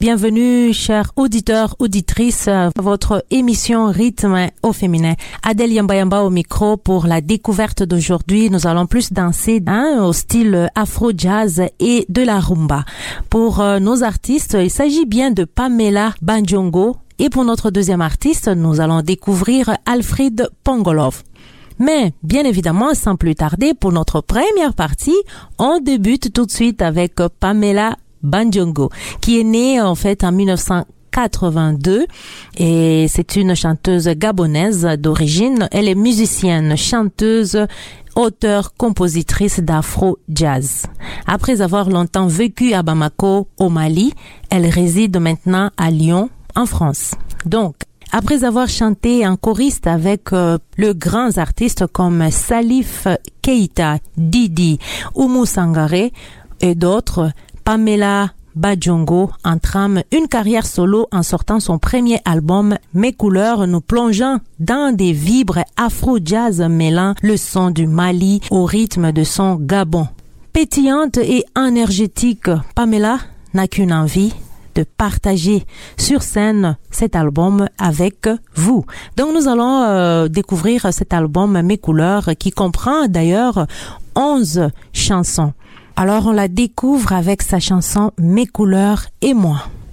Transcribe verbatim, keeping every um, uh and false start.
Bienvenue, chers auditeurs, auditrices, à votre émission Rythme au féminin. Adèle Yamba Yamba au micro pour la découverte d'aujourd'hui. Nous allons plus danser hein, au style afro-jazz et de la rumba. Pour euh, nos artistes, il s'agit bien de Pamela Badjongo. Et pour notre deuxième artiste, nous allons découvrir Alfred Pongolov. Mais, bien évidemment, sans plus tarder, pour notre première partie, on débute tout de suite avec Pamela Badjongo, qui est née en fait en mille neuf cent quatre-vingt-deux et c'est une chanteuse gabonaise d'origine. Elle est musicienne, chanteuse, auteure, compositrice d'afro-jazz. Après avoir longtemps vécu à Bamako, au Mali, elle réside maintenant à Lyon, en France. Donc, après avoir chanté en choriste avec euh, le grands artistes comme Salif Keita, Didi, Oumou Sangaré et d'autres, Pamela Badjongo entrame une carrière solo en sortant son premier album Mes couleurs, nous plongeant dans des vibres afro-jazz mêlant le son du Mali au rythme de son Gabon. Pétillante et énergétique, Pamela n'a qu'une envie, de partager sur scène cet album avec vous. Donc nous allons euh, découvrir cet album Mes couleurs qui comprend d'ailleurs onze chansons. Alors on la découvre avec sa chanson Mes couleurs et moi.